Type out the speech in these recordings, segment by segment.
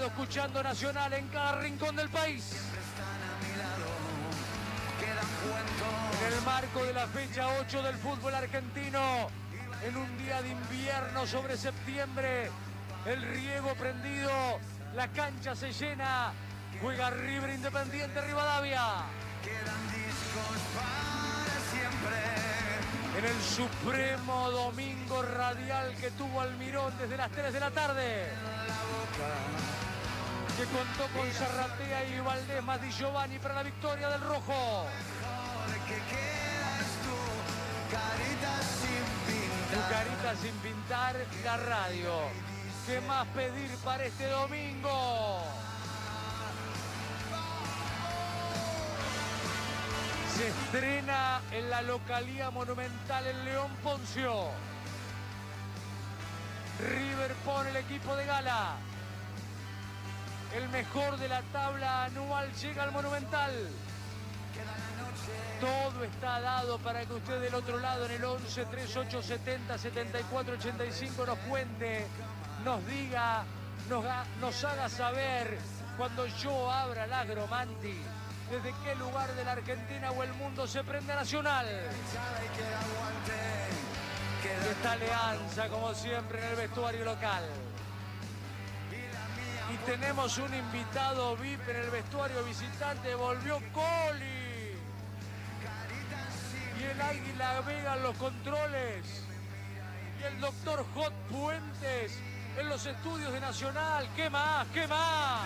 escuchando Nacional en cada rincón del país. En el marco de la fecha 8 del fútbol argentino, en un día de invierno sobre septiembre, el riego prendido, la cancha se llena, juega River Independiente Rivadavia. Quedan discos para siempre. En el supremo domingo radial que tuvo Almirón desde las 3 de la tarde, que contó con Zarratea y Valdés más Di Giovanni para la victoria del rojo. Que quedas tú, carita sin pintar. Tu carita sin pintar, la radio. ¿Qué más pedir para este domingo? Se estrena en la localía monumental en León Poncio. River pone el equipo de gala. El mejor de la tabla anual llega al Monumental. Todo está dado para que usted del otro lado en el 11 3870 7485 nos cuente, nos diga, nos haga saber cuando yo abra la Agromanti desde qué lugar de la Argentina o el mundo se prende Nacional. Y esta alianza como siempre en el vestuario local. Y tenemos un invitado VIP en el vestuario visitante, volvió Coli. Y el Águila Vega en los controles. Y el doctor Hot Puentes en los estudios de Nacional. ¿Qué más? ¿Qué más?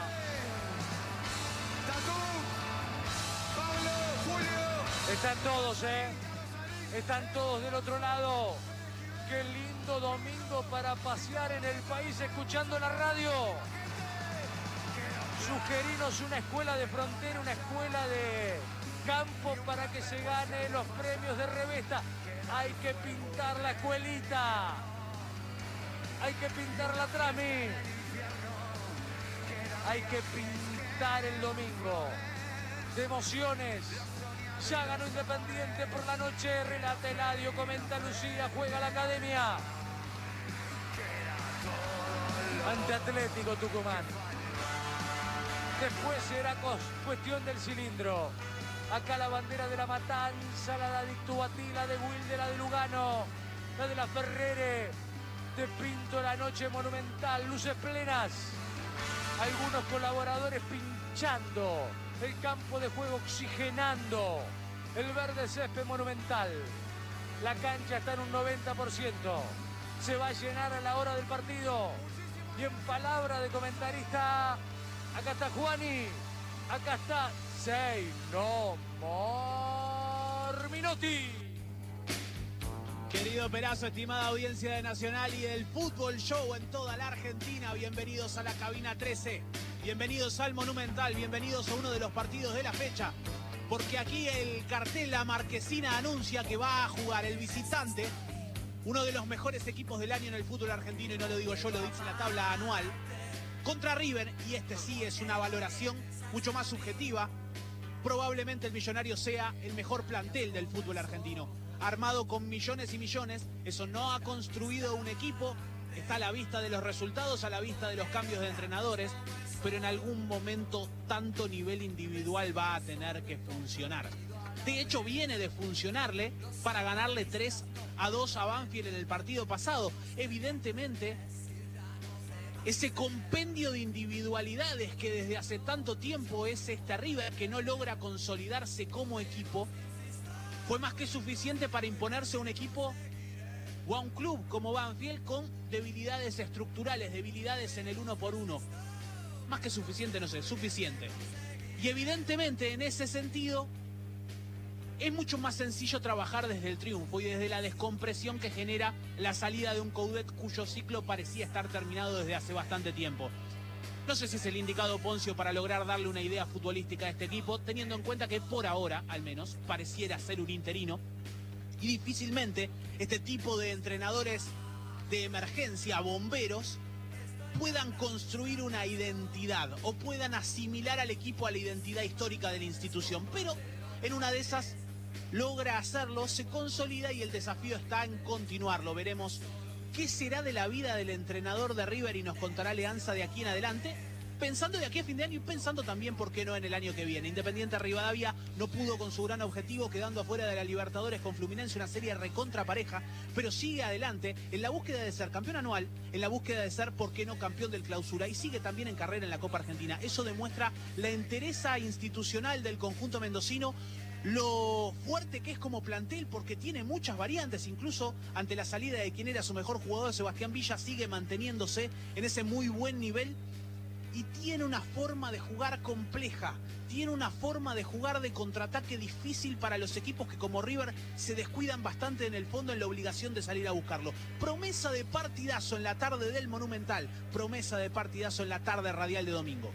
Pablo, Julio. Están todos, ¿eh? Están todos del otro lado. Qué lindo domingo para pasear en el país escuchando la radio. Sugerinos una escuela de frontera, una escuela de campo para que se gane los premios de revista. Hay que pintar la escuelita. Hay que pintar la trami. Hay que pintar el domingo. De emociones. Ya ganó Independiente por la noche. Relata Eladio, comenta Lucía, juega la Academia. Ante Atlético Tucumán. Después será cuestión del cilindro. Acá la bandera de la Matanza, la de Dictuatí, la de Wilde, la de Lugano, la de la Ferrere. Te pinto la noche monumental, luces plenas. Algunos colaboradores pinchando. El campo de juego oxigenando. El verde césped monumental. La cancha está en un 90%. Se va a llenar a la hora del partido. Y en palabra de comentarista, acá está Juani. Acá está Say No More Minotti. Querido Perazo, estimada audiencia de Nacional y del Fútbol Show en toda la Argentina, bienvenidos a la cabina 13, bienvenidos al Monumental, bienvenidos a uno de los partidos de la fecha, porque aquí el cartel La Marquesina anuncia que va a jugar el visitante, uno de los mejores equipos del año en el fútbol argentino, y no lo digo yo, lo dice la tabla anual, contra River, y este sí es una valoración mucho más subjetiva. Probablemente el Millonario sea el mejor plantel del fútbol argentino, armado con millones y millones. Eso no ha construido un equipo, está a la vista de los resultados, a la vista de los cambios de entrenadores, pero en algún momento tanto nivel individual va a tener que funcionar. De hecho, viene de funcionarle para ganarle 3-2 a Banfield en el partido pasado. Evidentemente, ese compendio de individualidades que desde hace tanto tiempo es este River, que no logra consolidarse como equipo, fue más que suficiente para imponerse a un equipo o a un club como Banfield con debilidades estructurales, debilidades en el 1 por 1. Más que suficiente, no sé, suficiente. Y evidentemente en ese sentido es mucho más sencillo trabajar desde el triunfo y desde la descompresión que genera la salida de un Coudet cuyo ciclo parecía estar terminado desde hace bastante tiempo. No sé si es el indicado Poncio para lograr darle una idea futbolística a este equipo, teniendo en cuenta que por ahora, al menos, pareciera ser un interino. Y difícilmente este tipo de entrenadores de emergencia, bomberos, puedan construir una identidad o puedan asimilar al equipo a la identidad histórica de la institución. Pero en una de esas logra hacerlo, se consolida y el desafío está en continuarlo. Veremos qué será de la vida del entrenador de River y nos contará Leanza de aquí en adelante. pensando de aquí a fin de año y pensando también, ¿por qué no?, en el año que viene. Independiente Rivadavia no pudo con su gran objetivo, quedando afuera de la Libertadores con Fluminense, una serie recontra pareja, pero sigue adelante en la búsqueda de ser campeón anual, en la búsqueda de ser, ¿por qué no?, campeón del Clausura, y sigue también en carrera en la Copa Argentina. Eso demuestra la entereza institucional del conjunto mendocino, lo fuerte que es como plantel, porque tiene muchas variantes, incluso ante la salida de quien era su mejor jugador, Sebastián Villa, sigue manteniéndose en ese muy buen nivel y tiene una forma de jugar compleja, tiene una forma de jugar de contraataque difícil para los equipos que, como River, se descuidan bastante en el fondo en la obligación de salir a buscarlo. Promesa de partidazo en la tarde del Monumental, promesa de partidazo en la tarde radial de domingo.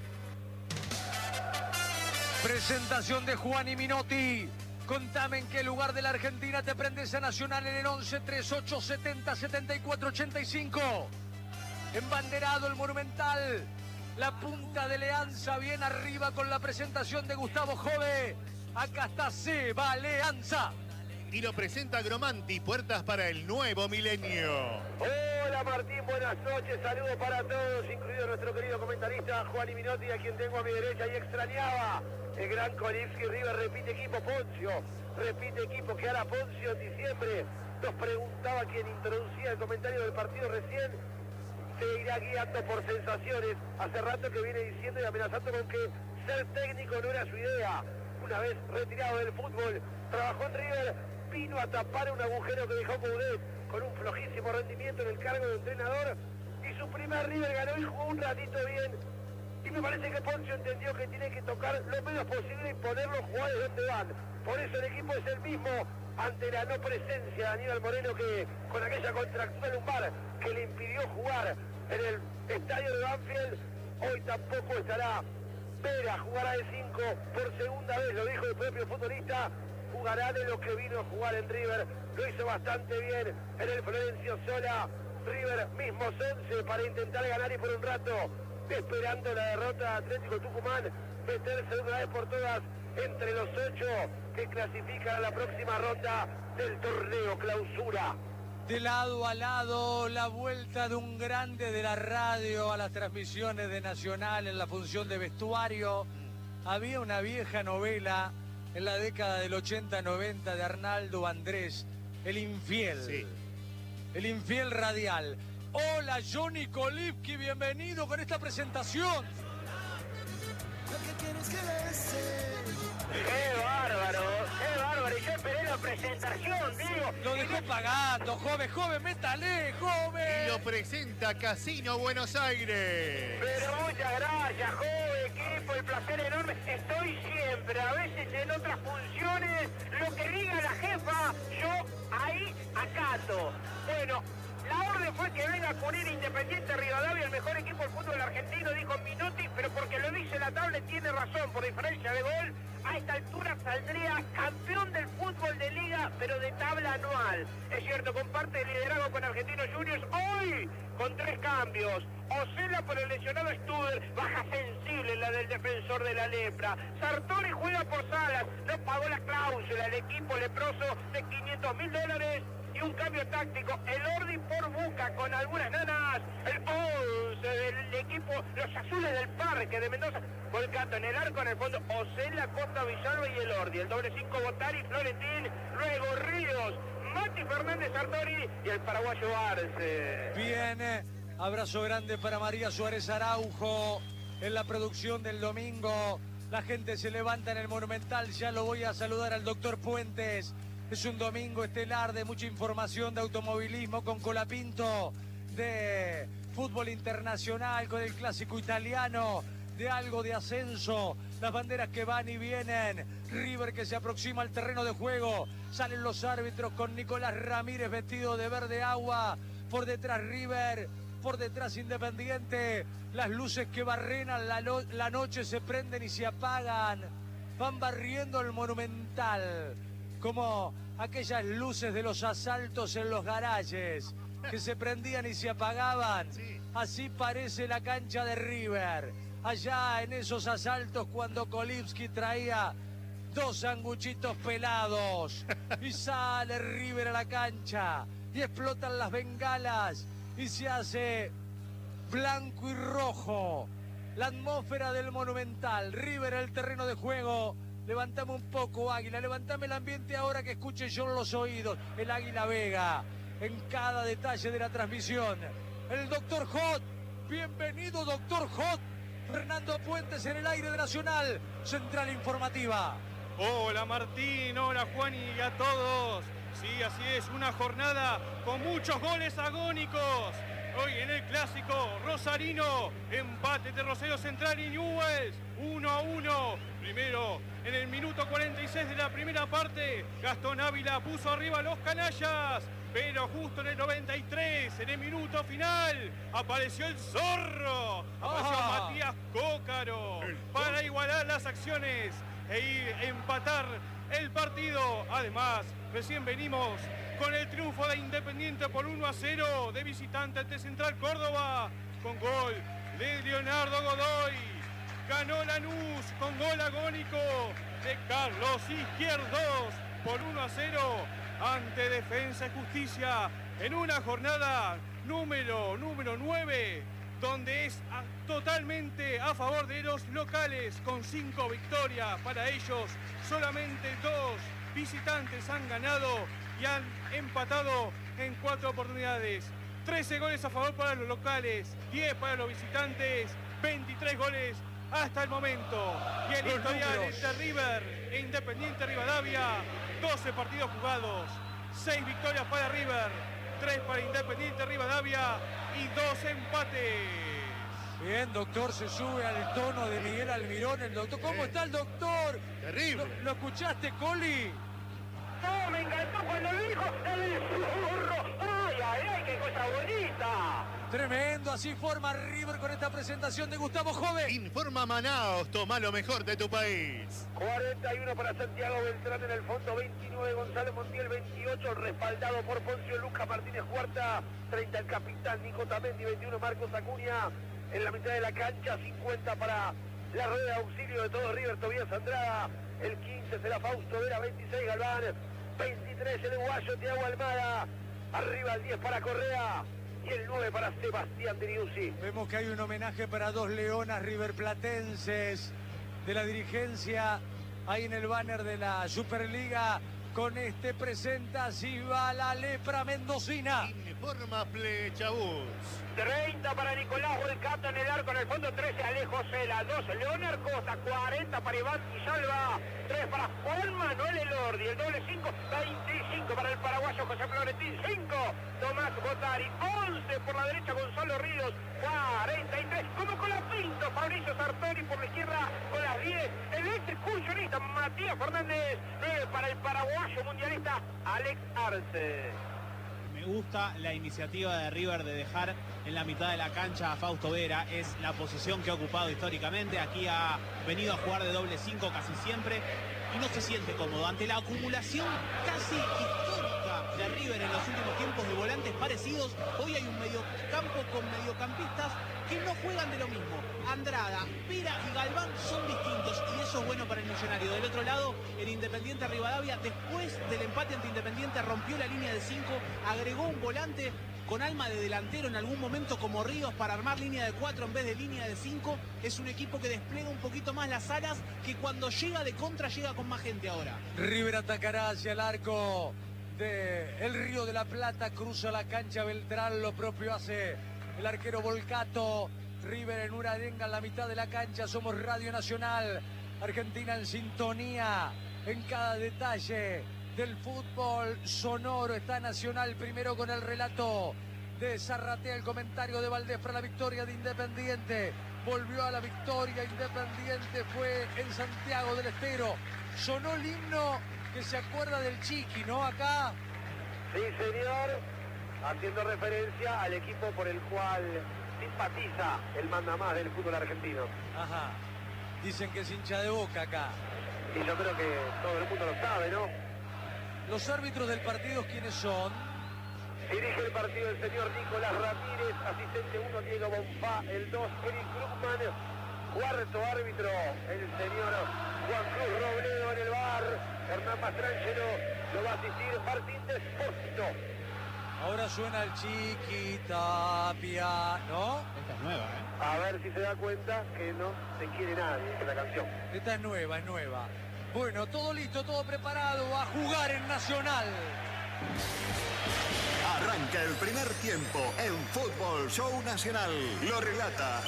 Presentación de Juan y Minotti. Contame en qué lugar de la Argentina te prendes a Nacional en el 11 38 70 74 85. Embanderado el Monumental. La punta de Leanza bien arriba con la presentación de Gustavo Jove. Acá está Seba Leanza. Y lo presenta Gromanti, puertas para el nuevo milenio. Hola Martín, buenas noches, saludos para todos, incluido nuestro querido comentarista Juan y Minotti, a quien tengo a mi derecha y extrañaba. El gran Kolibski. River repite equipo Poncio, repite equipo que hará Poncio en diciembre. Nos preguntaba quien introducía el comentario del partido recién. Se irá guiando por sensaciones. Hace rato que viene diciendo y amenazando con que ser técnico no era su idea. Una vez retirado del fútbol, trabajó en River, vino a tapar un agujero que dejó Coudet con un flojísimo rendimiento en el cargo de entrenador, y su primer River ganó y jugó un ratito bien. Y me parece que Poncio entendió que tiene que tocar lo menos posible y poner los jugadores donde van. Por eso el equipo es el mismo ante la no presencia de Aníbal Moreno, que con aquella contractura lumbar que le impidió jugar en el estadio de Banfield, hoy tampoco estará. Vera jugará de 5 por segunda vez, lo dijo el propio futbolista. Jugará de lo que vino a jugar en River, lo hizo bastante bien en el Florencio Sola. River mismos 11 para intentar ganar y por un rato esperando la derrota de Atlético Tucumán, meterse de una vez por todas entre los 8 que clasifican a la próxima ronda del torneo Clausura. De lado a lado, la vuelta de un grande de la radio a las transmisiones de Nacional en la función de vestuario. Había una vieja novela en la década del 80-90 de Arnaldo Andrés, El Infiel. Sí. El Infiel radial. Hola Johnny Kolibski, bienvenido con esta presentación. ¡Qué bárbaro! ¡Qué bárbaro! Y yo esperé la presentación, digo. Lo dejó pagando, joven, métale, joven. Y lo presenta Casino Buenos Aires. Pero muchas gracias, joven equipo, el placer enorme. Estoy siempre, a veces en otras funciones, lo que diga la jefa, yo ahí acato. Bueno, la orden fue que venga a poner Independiente Rivadavia, el mejor equipo del fútbol argentino, dijo Minotti, pero porque lo dice la tabla tiene razón, por diferencia de gol, a esta altura saldría campeón del fútbol de liga, pero de tabla anual. Es cierto, comparte el liderazgo con Argentinos Juniors, hoy con 3 cambios. Osela por el lesionado Studer, baja sensible la del defensor de la lepra. Sartori juega por Salas, no pagó la cláusula, el equipo leproso de $500.000 y un cambio táctico. El Ordi por Buca con algunas nanas. El 11 del equipo, los azules del Parque de Mendoza. Volcato en el arco, en el fondo, Osela, Costa, Villalba y el Ordi. El doble 5, Botari, Florentín, luego Ríos, Mati Fernández, Sartori y el paraguayo Arce. Viene, abrazo grande para María Suárez Araujo en la producción del domingo. La gente se levanta en el Monumental, ya lo voy a saludar al doctor Puentes. Es un domingo estelar de mucha información de automovilismo con Colapinto, de fútbol internacional, con el clásico italiano, de algo de ascenso, las banderas que van y vienen, River que se aproxima al terreno de juego, salen los árbitros con Nicolás Ramírez vestido de verde agua, por detrás River, por detrás Independiente, las luces que barrenan la noche se prenden y se apagan, van barriendo el Monumental, como aquellas luces de los asaltos en los garajes, que se prendían y se apagaban. Así parece la cancha de River. Allá en esos asaltos cuando Kolibski traía 2 sanguchitos pelados. Y sale River a la cancha. Y explotan las bengalas. Y se hace blanco y rojo la atmósfera del Monumental. River, el terreno de juego. Levantame un poco, Águila, levantame el ambiente ahora que escuche yo en los oídos. El Águila Vega, en cada detalle de la transmisión. El Dr. Hot, bienvenido Dr. Hot. Fernando Puentes en el aire de Nacional, Central Informativa. Hola Martín, hola Juan y a todos. Sí, así es, una jornada con muchos goles agónicos. Hoy en el clásico rosarino, empate de Rosario Central y Newell's, 1-1. Primero, en el minuto 46 de la primera parte, Gastón Ávila puso arriba a los canallas. Pero justo en el 93, en el minuto final, apareció el Zorro. Apareció Matías Cócaro para igualar las acciones e empatar el partido. Además, recién venimos con el triunfo de Independiente por 1-0 de visitante ante Central Córdoba, con gol de Leonardo Godoy. Ganó Lanús con gol agónico de Carlos Izquierdos por 1-0 ante Defensa y Justicia en una jornada número 9, donde es totalmente a favor de los locales, con 5 victorias para ellos. Solamente 2 visitantes han ganado y han empatado en 4 oportunidades. 13 goles a favor para los locales, 10 para los visitantes, 23 goles hasta el momento. Y el historial entre River e Independiente Rivadavia, 12 partidos jugados, 6 victorias para River, 3 para Independiente Rivadavia y 2 empates. Bien, doctor, se sube al tono de Miguel Almirón. El doctor, ¿cómo está el doctor? Terrible. ¿Lo escuchaste, Coli? No, me encantó cuando dijo el Zorro. Ay, ay, ay, qué cosa bonita. Tremendo, así forma River con esta presentación de Gustavo Jove. Informa Manaos, toma lo mejor de tu país. 41 para Santiago Beltrán en el fondo, 29 Gonzalo Montiel, 28 respaldado por Poncio Lucas Martínez Huerta, 30 el capitán Nico Tamendi, 21 Marcos Acuña en la mitad de la cancha, 50 para la rueda de auxilio de todo River, Tobías Andrada, el 15 será Fausto Vera, 26 Galván, 23 el uruguayo Thiago Almada, arriba el 10 para Correa y el 9 para Sebastián Diriusi. Vemos que hay un homenaje para 2 leonas riverplatenses de la dirigencia ahí en el banner de la Superliga. Con este presenta si va la lepra mendocina. Informa Flechabús. 30 para Nicolás Volcato en el arco, en el fondo 13 Alejo Cela, 12 Leonard Costa, 40 para Iván Salva, 3 para Juan Manuel Elordi, el doble 5, 25 para el paraguayo José Florentín, 5 Tomás Botari, 11 por la derecha Gonzalo Ríos, 43 como con la Pinto, Fabricio Sartori por la izquierda con las 10, el excursionista Matías Fernández, 9 para el paraguayo mundialista Alex Arce. Me gusta la iniciativa de River de dejar en la mitad de la cancha a Fausto Vera. Es la posición que ha ocupado históricamente. Aquí ha venido a jugar de doble 5 casi siempre y no se siente cómodo ante la acumulación casi histórica de River en los últimos tiempos de volantes parecidos. Hoy hay un mediocampo con mediocampistas que no juegan de lo mismo. Andrada, Vera y Galván son distintos y eso es bueno para el Millonario. Del otro lado, el Independiente Rivadavia, después del empate ante Independiente, rompió la línea de 5, agregó un volante con alma de delantero en algún momento como Ríos para armar línea de 4 en vez de línea de 5. Es un equipo que despliega un poquito más las alas, que cuando llega de contra llega con más gente ahora. River atacará hacia el arco del Río de la Plata, cruza la cancha Beltrán, lo propio hace el arquero Volcato. River en una arenga en la mitad de la cancha. Somos Radio Nacional, Argentina en sintonía en cada detalle del fútbol sonoro. Está Nacional primero con el relato de Zarratea, el comentario de Valdés para la victoria de Independiente. Volvió a la victoria Independiente, fue en Santiago del Estero. Sonó el himno que se acuerda del Chiqui, ¿no? Acá. Sí, señor, haciendo referencia al equipo por el cual simpatiza el mandamás del fútbol argentino. Ajá. Dicen que es hincha de Boca acá. Y yo creo que todo el mundo lo sabe, ¿no? Los árbitros del partido, ¿quiénes son? Dirige el partido el señor Nicolás Ramírez, asistente 1 Diego Bonfá, el 2 Eric Krugman, cuarto árbitro el señor Juan Cruz Robledo en el bar, Hernán Mastrangelo lo va a asistir Martín Despósito. Ahora suena el Chiqui Tapia, ¿no? Esta es nueva, ¿eh? A ver si se da cuenta que no se quiere nadie en la canción. Esta es nueva, es nueva. Bueno, todo listo, todo preparado a jugar en Nacional. Arranca el primer tiempo en Fútbol Show Nacional. Lo relata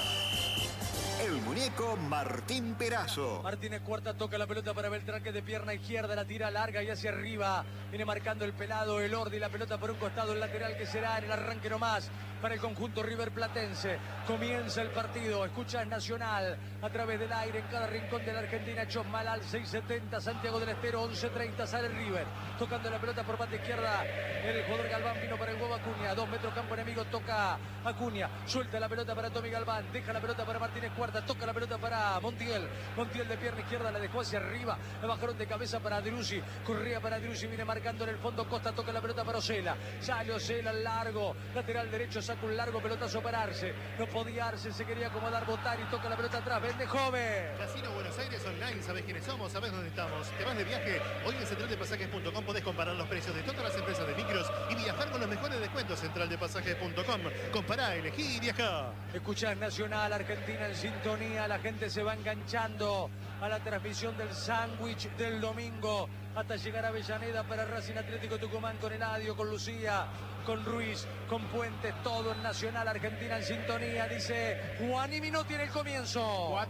el muñeco Martín Perazo. Martínez Cuarta toca la pelota para Beltrán, que de pierna izquierda la tira larga y hacia arriba. Viene marcando el pelado Elordi, la pelota por un costado, el lateral que será en el arranque nomás para el conjunto River Platense. Comienza el partido, escuchas Nacional a través del aire en cada rincón de la Argentina. Chosmalal 670, Santiago del Estero 1130, sale River. Tocando la pelota por parte izquierda, el jugador Galván vino para el huevo Acuña. 2 metros campo enemigo, toca Acuña. Suelta la pelota para Tommy Galván, deja la pelota para Martínez Cuarta, toca la pelota para Montiel. Montiel de pierna izquierda la dejó hacia arriba. La bajaron de cabeza para Driussi. Corría para Driussi, viene marcando en el fondo Costa, toca la pelota para Osela. Sale Osela al largo, lateral derecho, saca un largo pelotazo para Arce. No podía Arce, se quería acomodar, botar y toca la pelota atrás. Vende joven. Casino Buenos Aires Online, ¿sabés quiénes somos? ¿Sabés dónde estamos? ¿Te vas de viaje? Hoy en centraldepasajes.com podés comparar los precios de todas las empresas de micros y viajar con los mejores descuentos. Centraldepasajes.com. Compará, elegí y viajá. Escuchás Nacional, Argentina en sintonía. La gente se va enganchando a la transmisión del sándwich del domingo hasta llegar a Avellaneda para Racing Atlético Tucumán con Eladio, con Lucía, con Ruiz, con Puentes, todo en Nacional, Argentina en sintonía, dice Juan y Minotti en el comienzo.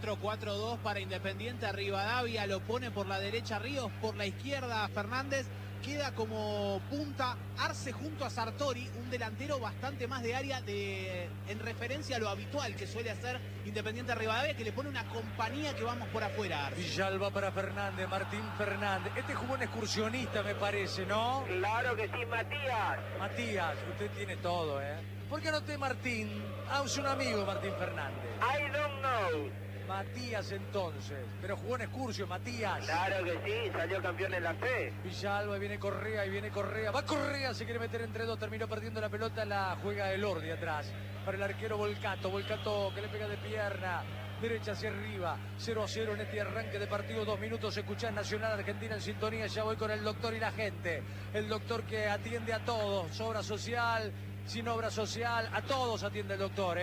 4-4-2 para Independiente. Rivadavia lo pone por la derecha Ríos, por la izquierda Fernández. Queda como punta Arce junto a Sartori, un delantero bastante más de área en referencia a lo habitual que suele hacer Independiente Rivadavia, que le pone una compañía que vamos por afuera. Arce. Villalba para Fernández, Martín Fernández. Este jugó un excursionista, me parece, ¿no? Claro que sí, Matías. Matías, usted tiene todo, ¿eh? ¿Por qué anoté Martín? Ah, es un amigo Martín Fernández. I don't know. Matías entonces, pero jugó en excursio, Matías. Claro que sí, salió campeón en la fe. Villalba, y viene Correa, va Correa, se quiere meter entre dos, terminó perdiendo la pelota, la juega Elordi atrás. Para el arquero Volcato que le pega de pierna, derecha hacia arriba, 0-0 en este arranque de partido, 2 minutos, escuchás Nacional Argentina en sintonía, ya voy con el doctor y la gente. El doctor que atiende a todos, obra social, sin obra social, a todos atiende el doctor,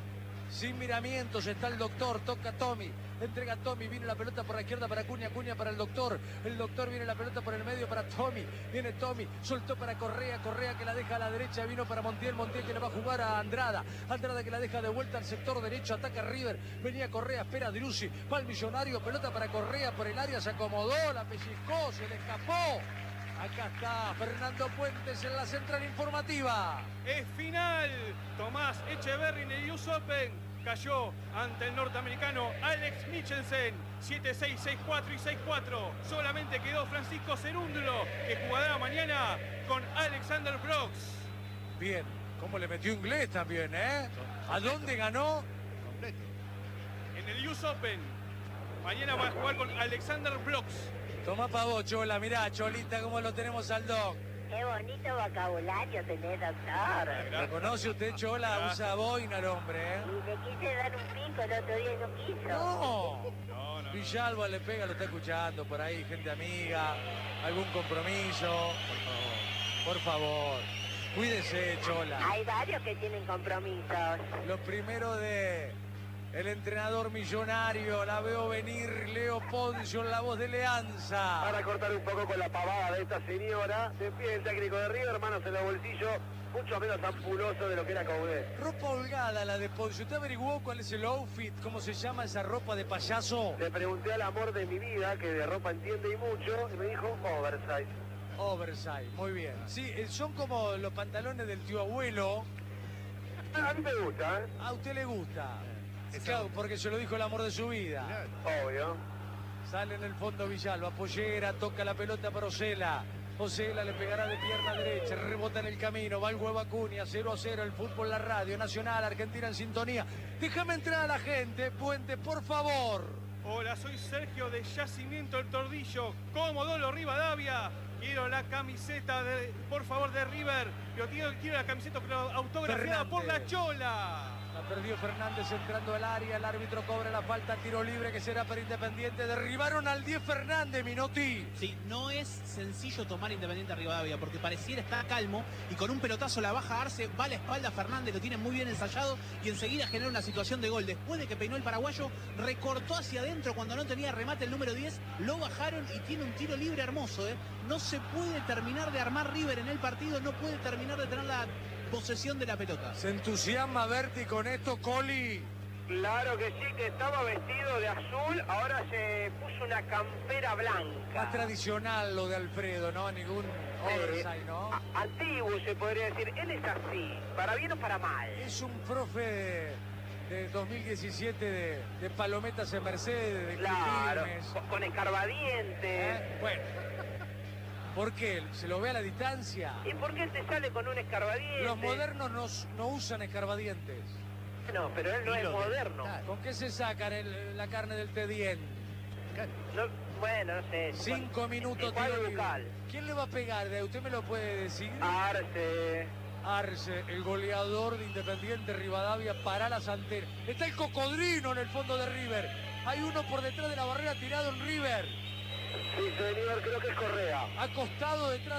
Sin miramientos está el doctor, toca Tommy, entrega a Tommy, viene la pelota por la izquierda para Acuña, Acuña para el doctor viene la pelota por el medio para Tommy, viene Tommy, soltó para Correa, Correa que la deja a la derecha, vino para Montiel, Montiel que la va a jugar a Andrada, Andrada que la deja de vuelta al sector derecho, ataca River, venía Correa, espera a Driussi, va el Millonario, pelota para Correa por el área, se acomodó, la pellizcó, se le escapó. Acá está Fernando Puentes en la central informativa. Es final. Tomás Echeverri en el US Open cayó ante el norteamericano Alex Michelsen. 7-6, 6-4 y 6-4. Solamente quedó Francisco Cerúndulo, que jugará mañana con Alexander Brooks. Bien, cómo le metió inglés también, ¿A dónde ganó? Completo. En el US Open. Mañana va a jugar con Alexander Brooks. Tomá pa' vos, Chola, mirá, Cholita, cómo lo tenemos al doc. Qué bonito vocabulario tenés, doctor. ¿Lo conoce usted, Chola? Usa boina el hombre, Y le quise dar un pico el otro día y no quiso. No. Villalba le pega, lo está escuchando por ahí, gente amiga, algún compromiso. Por favor, cuídese, Chola. Hay varios que tienen compromisos. Lo primero de el entrenador millonario, la veo venir, Leo Poncio en la voz de Leanza. Para cortar un poco con la pavada de esta señora, se pide el técnico de River, manos en los bolsillos, mucho menos ampuloso de lo que era Coudet. Ropa holgada la de Poncio. ¿Usted averiguó cuál es el outfit? ¿Cómo se llama esa ropa de payaso? Le pregunté al amor de mi vida, que de ropa entiende y mucho, y me dijo oversize. Oversize, muy bien. Sí, son como los pantalones del tío abuelo. A mí me gusta, A usted le gusta. Claro, porque se lo dijo el amor de su vida. Obvio. Sale en el fondo Villalba, pollera, toca la pelota para Osela. Osela le pegará de pierna derecha, rebota en el camino, va el huevo Acuña, 0-0, el fútbol, la radio, Nacional, Argentina en sintonía. Déjame entrar a la gente, Puente, por favor. Hola, soy Sergio de Yacimiento El Tordillo, Comodoro Rivadavia. Quiero la camiseta, por favor, de River. Yo quiero la camiseta autografiada por la Chola. La perdió Fernández entrando al área. El árbitro cobra la falta, tiro libre que será para Independiente. Derribaron al 10 Fernández, Minotti. Sí, no es sencillo tomar Independiente a Rivadavia porque pareciera estar calmo y con un pelotazo la baja Arce, va a la espalda Fernández, lo tiene muy bien ensayado y enseguida genera una situación de gol. Después de que peinó el paraguayo, recortó hacia adentro cuando no tenía remate el número 10, lo bajaron y tiene un tiro libre hermoso. No se puede terminar de armar River en el partido, no puede terminar de tener la posesión de la pelota. Se entusiasma Berti con esto, Coli. Claro que sí, que estaba vestido de azul, ahora se puso una campera blanca. Más tradicional lo de Alfredo, ¿no? Ningún oversize, ¿no? Antiguo se podría decir, él es así, para bien o para mal. Es un profe de 2017 de Palometas en Mercedes, de Claro, Quilmes. con escarbadientes. Bueno, ¿por qué? ¿Se lo ve a la distancia? ¿Y por qué te sale con un escarbadiente? Los modernos no usan escarbadientes. No, pero él no es moderno. ¿Con qué se sacan la carne del T10? No, bueno, no sé. 5 minutos, ¿En cuál tiro libre. local? ¿Quién le va a pegar? ¿Usted me lo puede decir? Arce. Arce, el goleador de Independiente Rivadavia, para las antenas. Está el cocodrilo en el fondo de River. Hay uno por detrás de la barrera tirado en River. Sí, señor, creo que es Correa. Acostado detrás